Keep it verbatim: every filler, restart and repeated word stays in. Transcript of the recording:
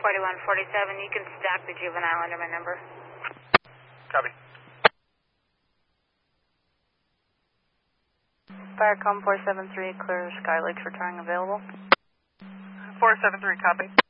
forty-one forty-seven. You can stack the juvenile under my number. Copy. Firecom four seven three, clear Sky Lakes returning available. four seven three, copy.